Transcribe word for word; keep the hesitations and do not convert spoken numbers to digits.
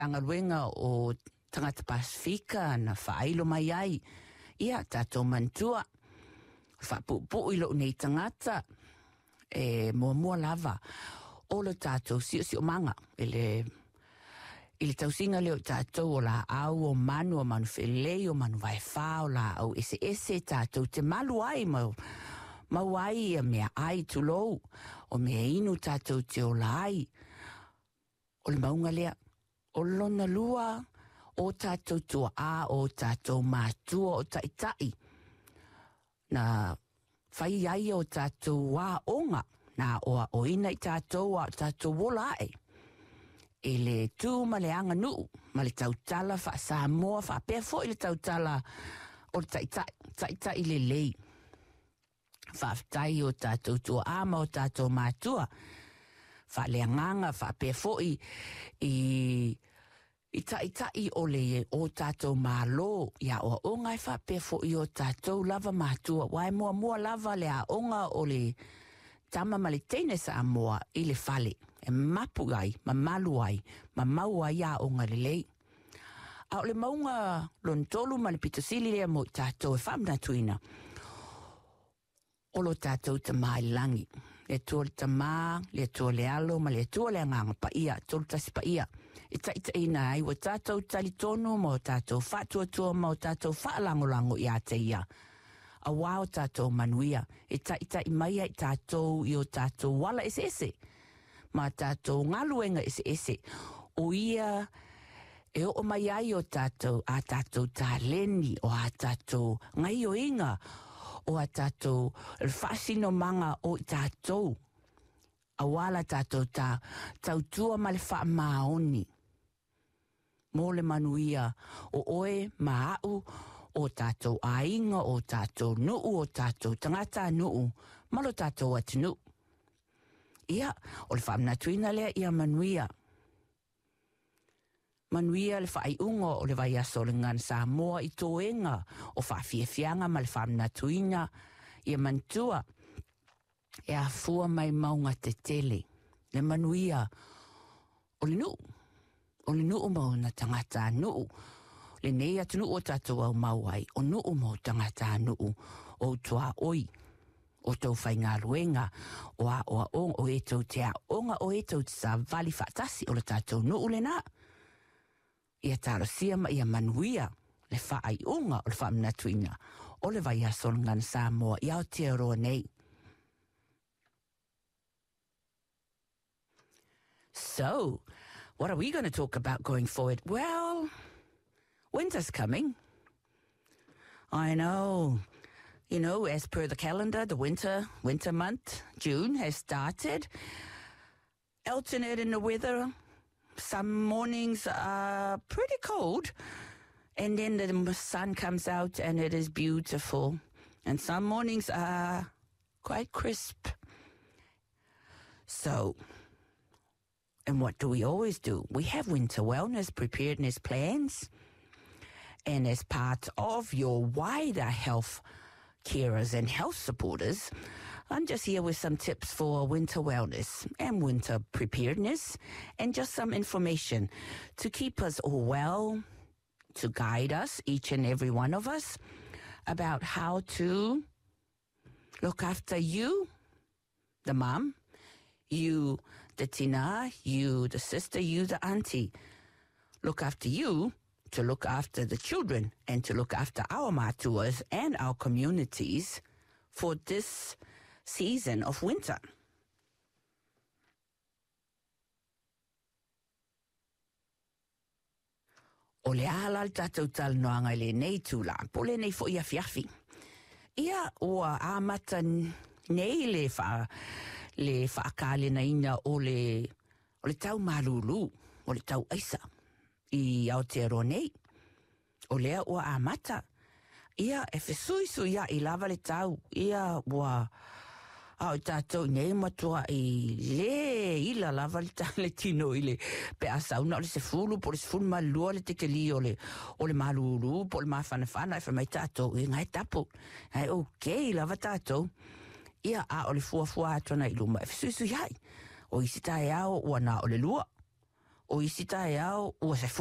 angaluenga o tangata Pasifika na whaailo mai ai. Ia, tātou mantua. Whapupu ilo nei tangata. E mua mua lava. Ola tātou sio sio manga. Ele, ele tausinga leo tātou o la au o manu o manu whelei o manu vai whao la au ese ese tātou te malu ai mau. Mau ai a mea ai tulou. O mea inu tātou te o la ai. O le maunga lea. O lona lua. O tātou tua a o tātou mātua o taitai. Na whai ai o tātou wā onga. Na oa o ina i tātou a tātou wola e. E le tū ma le anga nuu. Ma le tautala wha Samoa wha pēr fo i le tautala o le taitai. Taitai le lei. Whaftai o tātou tua ama o tātou mātua. Wha le anganga wha pēr fo i i I taitai o le o tātou mālo, ia o ongai wha pefo i o tātou lava mātua. Wai mua mua lava le a onga o le tama ma le teine sa moa i le fale. E mapu ai, ma malu ai, ma mau ai a onga le lei. A o le maunga lon tolu ma le pitasili lea mo tātou e whamna tuina. O lo tātou ta mai langi. Le tua le tamā, le tua le alo, ma le tua le anganga pa ia, tolu tasi pa ia. I taita ina ai wa tātou tali tonu mo tātou whatua tua mo tātou whaalangolango i a te ia. A wao tātou manuia. I taita i mai ai tātou i o tātou wala ese ese. Ma tātou ngaluenga ese ese. O ia e o mai ai o tātou a tātou tāleni o a tātou ngai o inga. O a tātou whasino manga o tātou. A wala tātou tā tautua ma le wha maoni. Mō le manuia o oe maau o tātou ainga o tātou nuu o tātou tangata nuu. Malo tātou atu nuu. Ia, o le whamna tuina lea ia manuia. Manuia le whai ungo o le vai aso le ngan Samoa i toenga o whawhiawhianga ma le whamna tuina ia mantua. E a fua mai maunga te tele. Le manuia o le nuu. O le nuu mau na tangata nuu. Le nei atu nuu o tātou au mauai. O nuu mau tangata nuu. O tua oi. O tau whai ngā ruenga. O a o a ong. O e tau te a onga. O e tau te sa vali whaatasi. O le tātou nuu le nā. Ia tāra siama ia manuia. Le whaai unga o le whaamna tuina. O le vai aso ngan Samoa. Ia o te aroa nei. So, what are we going to talk about going forward? Well, winter's coming. I know. You know, as per the calendar, the winter winter month, June, has started. Alternating the weather. Some mornings are pretty cold. And then the sun comes out and it is beautiful. And some mornings are quite crisp. So... And what do we always do? We have winter wellness preparedness plans. And as part of your wider health carers and health supporters, I'm just here with some tips for winter wellness and winter preparedness and just some information to keep us all well, to guide us, each and every one of us, about how to look after you, the mom, you, the tina, you, the sister, you, the auntie. Look after you to look after the children and to look after our mātuas and our communities for this season of winter. O le ala tātou tal noanga le nei tūla, po le nei fo ia fiafi. Ia o amata nei le wha... le whaakale na ina o le, o le tau marulu, o le tau aisa, i Aotearoa nei. O lea ua amata. Ia e whesui sui ia i lava le tau. Ia ua au tātou nei matua i le ila lava le tau le tino i le pe asauna o le se fulu, po le se fulu malua le teke li o le, o le marulu, po le mawhanawhana e whamai tātou i ngai tapu. Ai okay, lava tātou. Ia a o le fuafua atona i luma e whesui sui hai. O isi tae ao ua na o le lua. o isi tae au, ua se